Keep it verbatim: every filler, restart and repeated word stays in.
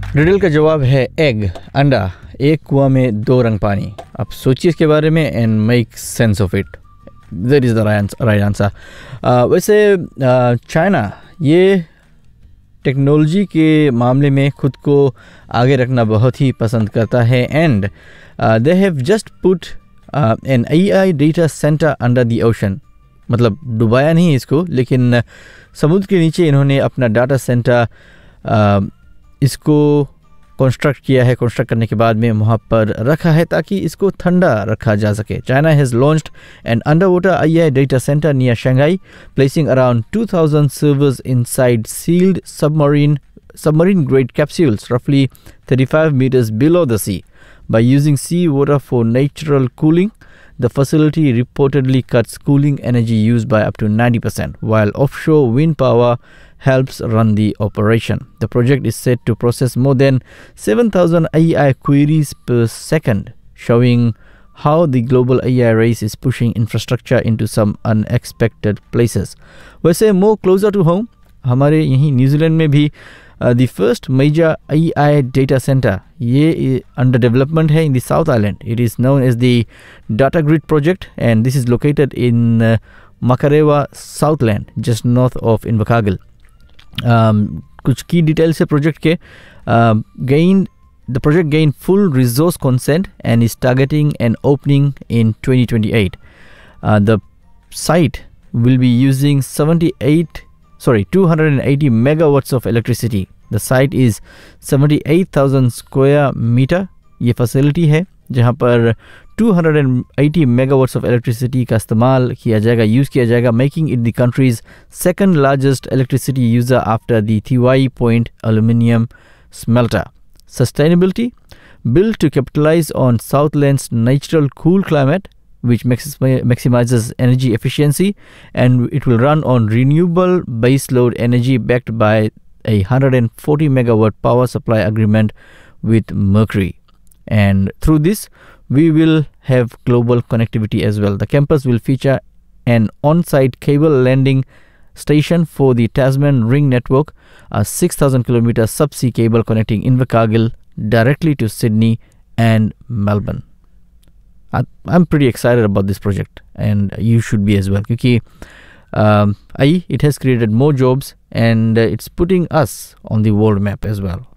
Riddle का जवाब है एग, अंडा, एक कुआं में दो रंग पानी. अब सोचिए इसके बारे में and make sense of it. That is the right answer. वैसे चाइना uh, ये टेक्नोलॉजी के मामले में खुद को आगे रखना बहुत ही पसंद करता है. And they have just put an AI data centre under the ocean. मतलब डुबाया नहीं इसको, लेकिन समुद्र के नीचे इन्होंने अपना डाटा सेंटर uh, इसको कंस्ट्रक्ट किया है. कंस्ट्रक्ट करने के बाद में वहाँ पर रखा है ताकि इसको ठंडा रखा जा सके. China has launched N under water AI data centre near Shanghai, placing around two thousand servers inside sealed submarine submarine grade capsules roughly thirty-five meters below the sea. By using sea water for natural cooling, the facility reportedly cuts cooling energy use by up to ninety percent, while offshore wind power helps run the operation. The project is set to process more than seven thousand A I queries per second, showing how the global A I race is pushing infrastructure into some unexpected places. वैसे more closer to home, हमारे यहीं New Zealand में भी uh, the first major A I data center ये under development है in the South Island. It is known as the Data Grid project, and this is located in uh, Makarewa Southland, just north of Invercargill. Um, कुछ की details है project के. gained the project gained full resource consent and is targeting an opening in twenty twenty-eight. Uh, the site will be using seventy-eight sorry two hundred eighty megawatts of electricity. The site is seventy-eight thousand square meter. ये facility है जहाँ पर two hundred eighty megawatts of electricity का इस्तेमाल किया जाएगा, use किया जाएगा, making it the country's second largest electricity user after the Tiwai Point aluminium smelter. Sustainability, built to capitalize on Southland's natural cool climate, which maximizes energy efficiency, and it will run on renewable baseload energy backed by a one hundred forty megawatt power supply agreement with Mercury. And through this, we will have global connectivity as well. The campus will feature an on-site cable landing station for the Tasman Ring Network, a six thousand kilometer subsea cable connecting Invercargill directly to Sydney and Melbourne. I'm pretty excited about this project, and you should be as well, because um, it has created more jobs, and it's putting us on the world map as well.